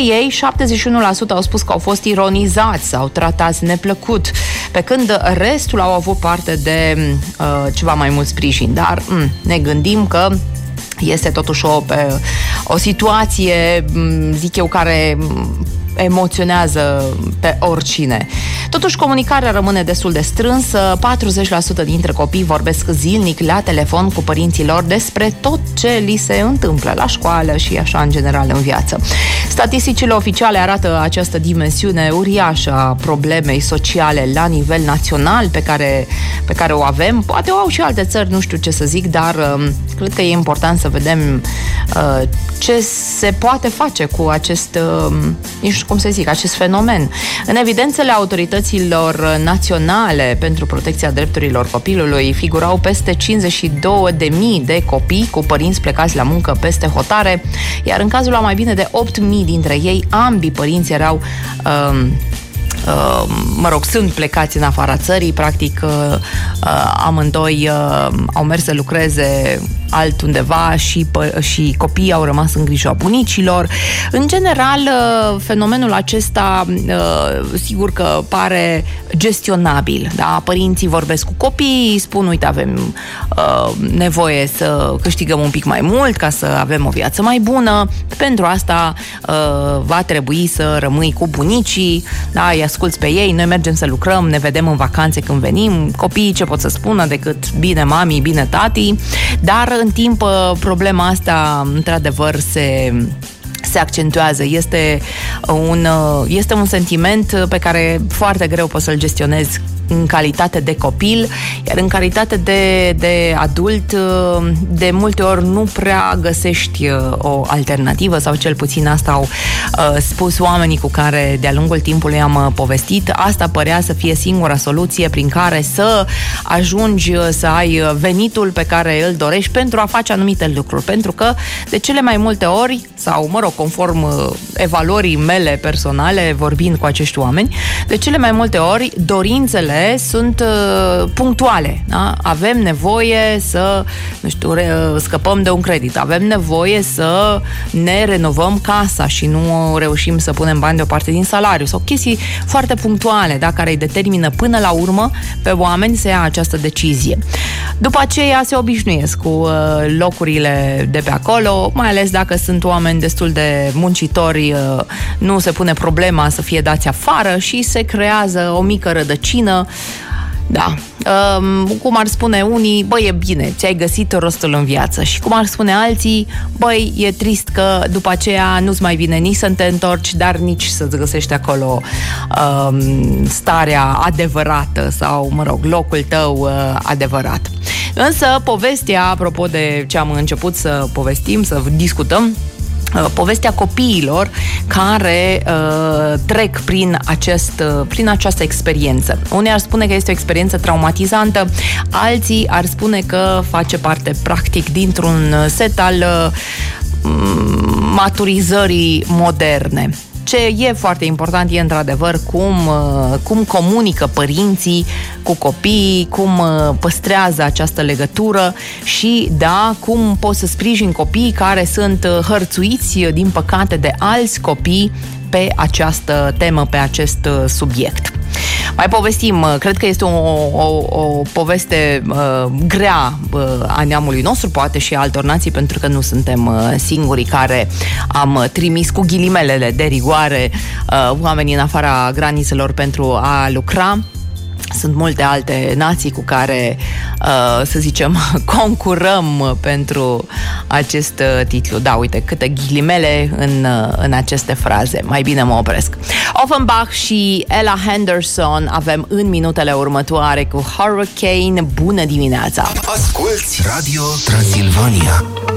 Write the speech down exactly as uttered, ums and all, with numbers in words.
ei, șaptezeci și unu la sută au spus că au fost ironizați sau tratați neplăcut, pe când restul au avut parte de uh, ceva mai mult sprijin. Dar mm, ne gândim că este totuși o, o situație, zic eu, care emoționează pe oricine. Totuși, comunicarea rămâne destul de strânsă. patruzeci la sută dintre copii vorbesc zilnic la telefon cu părinții lor despre tot ce li se întâmplă la școală și așa în general în viață. Statisticile oficiale arată această dimensiune uriașă a problemei sociale la nivel național pe care, pe care o avem. Poate o au și alte țări, nu știu ce să zic, dar uh, cred că e important să vedem uh, ce se poate face cu acest, uh, nu știu cum să zic, acest fenomen. În evidențele autorităților naționale pentru protecția drepturilor copilului figurau peste cincizeci și două de mii de copii cu părinți plecați la muncă peste hotare, iar în cazul a mai bine de opt mii dintre ei, ambii părinți erau uh, Uh, mă rog, sunt plecați în afara țării, practic uh, uh, amândoi uh, au mers să lucreze altundeva și, pă- și copiii au rămas în grija bunicilor. În general, uh, fenomenul acesta uh, sigur că pare gestionabil, da? Părinții vorbesc cu copiii, spun, uite, avem uh, nevoie să câștigăm un pic mai mult ca să avem o viață mai bună, pentru asta uh, va trebui să rămâi cu bunicii, da? Îi asculți pe ei, noi mergem să lucrăm, ne vedem în vacanțe când venim, copiii ce pot să spună decât bine mami, bine tati, dar în timp problema asta într-adevăr se se accentuează. Este un, este un sentiment pe care foarte greu poți să-l gestionezi în calitate de copil, iar în calitate de, de adult, de multe ori nu prea găsești o alternativă, sau cel puțin asta au uh, spus oamenii cu care de-a lungul timpului am povestit. Asta părea să fie singura soluție prin care să ajungi să ai venitul pe care îl dorești pentru a face anumite lucruri, pentru că de cele mai multe ori, sau mă rog, conform evaluării mele personale, vorbind cu acești oameni, de cele mai multe ori dorințele sunt uh, punctuale, da? Avem nevoie să, nu știu, re, scăpăm de un credit, avem nevoie să ne renovăm casa și nu reușim să punem bani deoparte din salariu, sau chestii foarte punctuale, da? Care îi determină până la urmă pe oameni să ia această decizie. După aceea se obișnuiesc cu uh, locurile de pe acolo, mai ales dacă sunt oameni destul de muncitori, uh, nu se pune problema să fie dați afară și se creează o mică rădăcină. Da, um, cum ar spune unii, băi, e bine, ți-ai găsit rostul în viață, și cum ar spune alții, băi, e trist că după aceea nu-ți mai vine nici să te întorci, dar nici să-ți găsești acolo um, starea adevărată sau, mă rog, locul tău uh, adevărat. Însă, povestea, apropo de ce am început să povestim, să discutăm, povestea copiilor care uh, trec prin, acest, uh, prin această experiență. Unii ar spune că este o experiență traumatizantă, alții ar spune că face parte practic dintr-un set al uh, maturizării moderne. Ce e foarte important e într-adevăr cum, cum comunică părinții cu copiii, cum păstrează această legătură și, da, cum poți să sprijini copiii care sunt hărțuiți, din păcate, de alți copii pe această temă, pe acest subiect. Mai povestim, cred că este o, o, o poveste uh, grea uh, a neamului nostru, poate și a altor nații, pentru că nu suntem uh, singurii care am trimis cu ghilimelele de rigoare uh, oamenii în afara granițelor pentru a lucra. Sunt multe alte nații cu care, uh, să zicem, concurăm pentru acest uh, titlu. Da, uite, câte ghilimele în, uh, în aceste fraze. Mai bine mă opresc. Offenbach și Ella Henderson avem în minutele următoare cu Hurricane. Bună dimineața! Asculți Radio Transilvania.